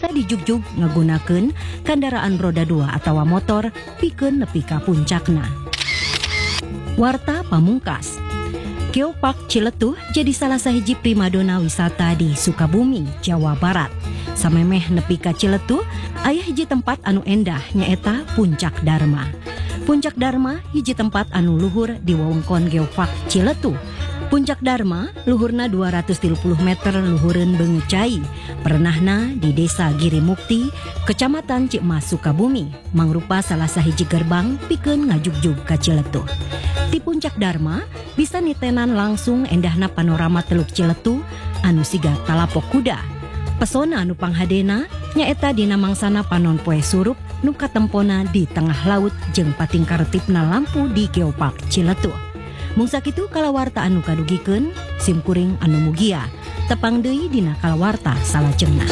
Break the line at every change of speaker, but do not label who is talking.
nyaeta dijugjug ngagunakeun kendaraan roda 2 atau motor pikeun nepi ka puncakna. Warta pamungkas. Geopark Ciletuh jadi salah sahiji primadona wisata di Sukabumi, Jawa Barat. Samemeh nepi ka Ciletuh, aya hiji tempat anu endah nyaeta Puncak Dharma. Puncak Dharma hiji tempat anu luhur di wewengkon Geopark Ciletuh. Puncak Dharma luhurna 230 meter luhureun Beungeut Cai. Perenahna di Desa Giri Mukti, Kecamatan Cikmas, Sukabumi, mangrupa salah sahiji gerbang pikeun ngajugjug ka Ciletuh. Di Puncak Dharma bisa nitenan langsung endahna panorama Teluk Ciletuh anu siga talapok kuda. Pesona anu panghadena nyaeta dina mangsana panon poe surup nu katempona di tengah laut jeung patingkaretipna lampu di Geopark Ciletuh. Mung sakitu kalawarta anu kadugikeun, simkuring anu mugia. Tepang deui dina kalawarta salajengna.